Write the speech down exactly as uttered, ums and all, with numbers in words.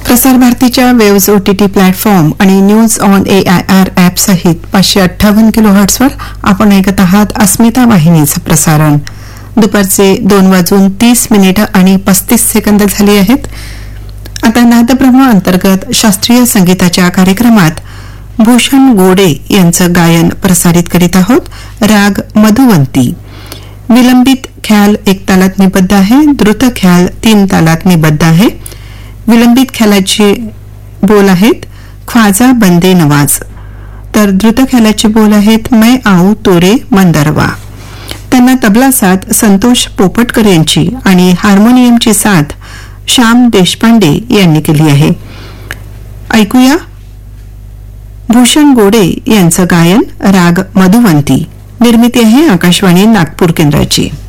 प्रसार भारतीच्या waves OTT platform आणि news on A I R app सहित पाचशे अठ्ठावन्न किलो हर्ट्सवर आपण ऐकत आहात अस्मिता वाहिनीचं प्रसारण. दुपारचे दोन वाजून तीस मिनिटं आणि पस्तीस सेकंद झाली आहेत. आता नादब्रह्म अंतर्गत शास्त्रीय संगीताच्या कार्यक्रमात भूषण गोडे यांचं गायन प्रसारित करीत आहोत. राग मधुवंती. विलंबित ख्याल एक तालात निबद्ध आहे, द्रुत ख्याल तीन तालात निबद्ध आहे. विलंबित ख्यालाचे बोल आहेत ख्वाजा बंदे नवाज, तर द्रुत ख्यालाचे बोल आहेत मैं आऊ तोरे मंदरवा. त्यांना तबला साथ संतोष पोपटकर यांची आणि हार्मोनियमची साथ श्याम देशपांडे यांनी केली आहे. ऐकूया भूषण गोडे यांचं गायन राग मधुवंती. निर्मिती आहे आकाशवाणी नागपूर केंद्राची.